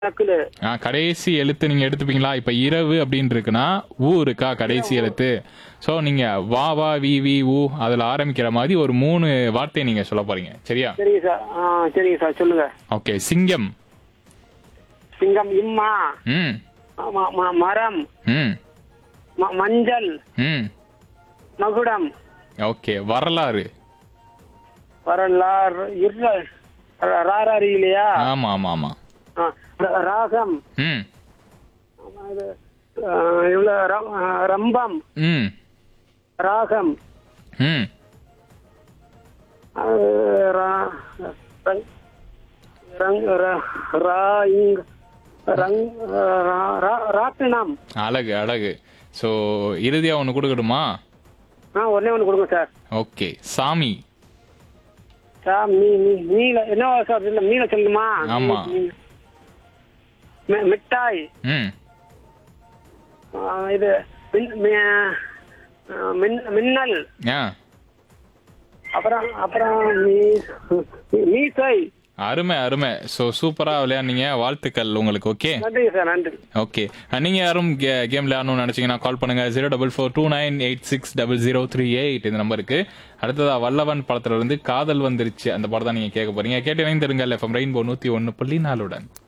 நக்குலு. கடைசி எழுத்து நீங்க எடுத்துப்பீங்களா? இப்ப இரவு அப்படின்னு இருக்குன்னா ஊ இருக்கா கடைசி எழுத்து. சோ நீங்க வா வா வி வி ஊ அதுல ஆரம்பிக்கிற மாதிரி ஒரு 3 வார்த்தையை நீங்க சொல்ல போறீங்க. சரியா? சரிங்க சார். சரிங்க சார், சொல்லுங்க. ஓகே. சிங்கம். சிங்கம். இம்மா. ம். மரம். ம். மஞ்சள். ம். மகுடம். ஓகே. வரலாறு. வரலாறு. ராராரி இல்லையா? ஆமா ஆமா ஆமா. ராகம். ம். அது, ரம்பம். ம். ராகம். ம். ராட்டினம். அழகு அழகு. சோ இறுதியா ஒண்ணு கொடுக்கட்டுமா? ஒன்னே ஒன்று கொடுங்க சார். ஓகே. சாமி. மீன என்னவா சார்? இல்ல மீன சொல்லுமா? ஆமா. மிட்டாய். ம். இது மின்னல். அப்புறம் அப்புறம் மீசை. அருமை அருமை. ஸோ சூப்பரா விளையாடுனீங்க. வாழ்த்துக்கள் உங்களுக்கு. ஓகே. நன்றி சார், நன்றி. ஓகே. நீங்க யாரும் கேம் விளையாடணும்னு நினைச்சீங்கன்னா கால் பண்ணுங்க 04429860038 இந்த நம்பருக்கு. அடுத்ததா வல்லவன் படத்துல இருந்து காதல் வந்துருச்சு அந்த படம் தான் நீங்க கேட்க போறீங்க. கேட்டு இணைந்திருங்கள் FM ரெயின்போ 101.4.